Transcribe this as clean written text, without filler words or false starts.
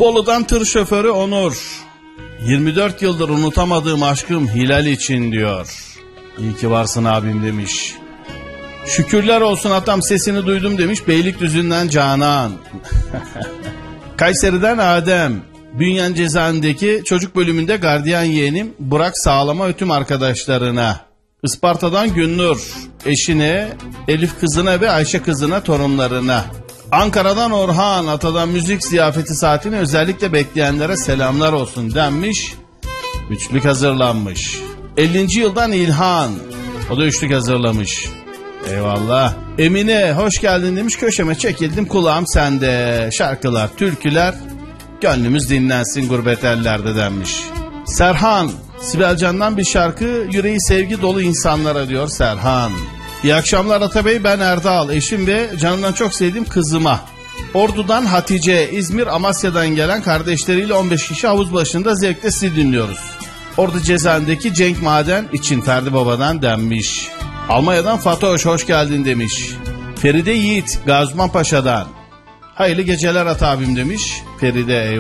Bolu'dan tır şoförü Onur. 24 yıldır unutamadığım aşkım Hilal için diyor. İyi ki varsın abim demiş. Şükürler olsun atam sesini duydum demiş Beylikdüzü'nden Canan. Kayseri'den Adem. Bünyan cezaevindeki çocuk bölümünde gardiyan yeğenim Burak Sağlam'a tüm arkadaşlarına. Isparta'dan Günnur. Eşine, Elif kızına ve Ayşe kızına torunlarına. Ankara'dan Orhan, Atadan müzik ziyafeti saatini özellikle bekleyenlere selamlar olsun denmiş. Üçlük hazırlanmış. 50. yıldan İlhan, o da üçlük hazırlamış. Eyvallah. Emine hoş geldin demiş, köşeme çekildim kulağım sende. Şarkılar, türküler, gönlümüz dinlensin gurbet ellerde denmiş. Serhan, Sibel Can'dan bir şarkı, yüreği sevgi dolu insanlara diyor Serhan. İyi akşamlar Atabey, ben Erdal, eşim ve canımdan çok sevdiğim kızıma. Ordu'dan Hatice, İzmir Amasya'dan gelen kardeşleriyle 15 kişi havuz başında zevkle sizi dinliyoruz. Ordu cezaevindeki Cenk Maden için Ferdi Baba'dan denmiş. Almanya'dan Fatoş hoş geldin demiş. Feride Yiğit Gaziman Paşa'dan. Hayırlı geceler Atabim demiş. Feride eyvallah.